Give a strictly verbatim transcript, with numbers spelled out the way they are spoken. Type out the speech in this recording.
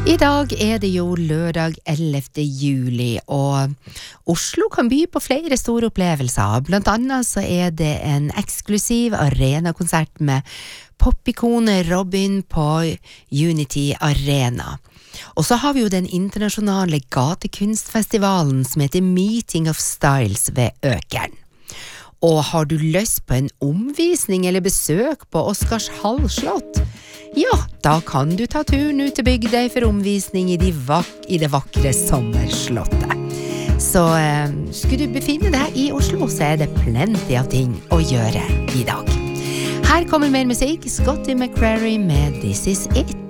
I dag er det jo lørdag ellevte juli, og Oslo kan by på flere store opplevelser. Blant annet så er det en eksklusiv arenakonsert med popikonet Robin på Unity Arena. Og så har vi jo den internasjonale gatekunstfestivalen som heter Meeting of Styles ved Økern. Og har du lyst på en omvisning eller besøk på Oscarshall slott? Ja, da kan du ta turen ut til Bygdøy for omvisning i, de vak i det vakre sommerslottet. Så eh, skulle du befinne deg i Oslo, så er det plenty av ting å gjøre i dag. Her kommer mer musikk, Scotty McCrary med This Is It.